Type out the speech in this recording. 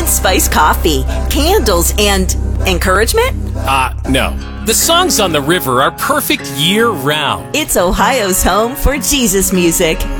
and spice coffee, candles, and encouragement? No. The songs on the river are perfect year-round. It's Ohio's home for Jesus music.